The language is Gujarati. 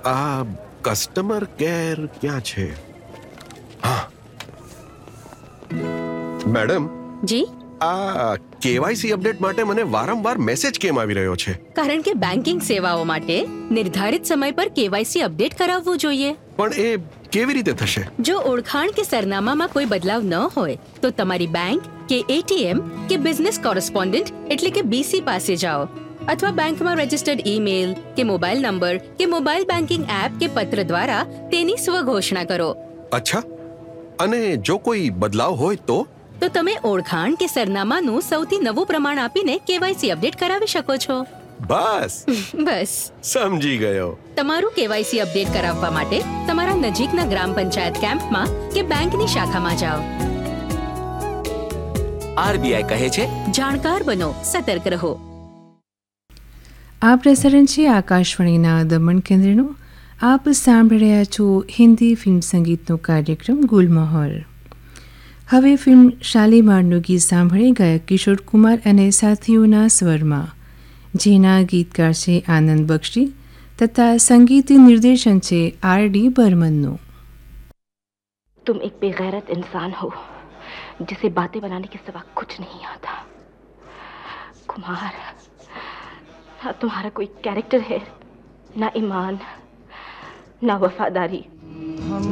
આ કસ્ટમર કેર ક્યાં છે? હા મેડમ, જી, આ કેવાયસી અપડેટ માટે મને વારંવાર મેસેજ કેમ આવી રહ્યો છે? કારણ કે બેન્કિંગ સેવાઓ માટે નિર્ધારિત સમય પર કેવાયસી અપડેટ કરાવવું જોઈએ. પણ એ કેવી રીતે થશે? જો ઓળખાણ કે સરનામામાં કોઈ બદલાવ ન હોય તો તમારી બેંક કે એટીએમ કે બિઝનેસ કોરસ્પોન્ડન્ટ એટલે કે બીસી પાસે જાઓ, અથવા બેંકમાં રજિસ્ટર્ડ ઈમેલ કે મોબાઈલ નંબર કે મોબાઈલ બેન્કિંગ એપ કે પત્ર દ્વારા તેની સ્વઘોષણા કરો. અચ્છા, અને જો કોઈ બદલાવ હોય તો તમે ઓળખાણ કે સરનામાનું સૌથી નવું પ્રમાણ આપીને કેવાયસી અપડેટ કરાવી શકો છો. બસ બસ સમજી ગયો. તમારું કેવાયસી અપડેટ કરાવવા માટે તમારા નજીકના ગ્રામ પંચાયત કેમ્પમાં કે બેંકની શાખામાં જાઓ. આરબીઆઈ કહે છે, જાણકાર બનો, સતર્ક રહો. આ પ્રસારણ છે આકાશવાણીના દમણ કેન્દ્રનું. આપ સાંભળી રહ્યા છો હિન્દી ફિલ્મ સંગીતનો કાર્યક્રમ ગુલમહોર. હવે ફિલ્મ શાલીમારનું ગીત સાંભળી ગાયક કિશોર કુમાર અને સાથીઓના સ્વરમાં, જેના ગીતકાર છે આનંદ બક્ષી તથા સંગીત નિર્દેશન છે RD બર્મનનું. तुम एक बेगैरत इंसान हो जिसे बातें बनाने के सिवा कुछ नहीं आता. कुमार, ना तुम्हारा कोई कैरेक्टर है, ना ईमान, ना वफादारी.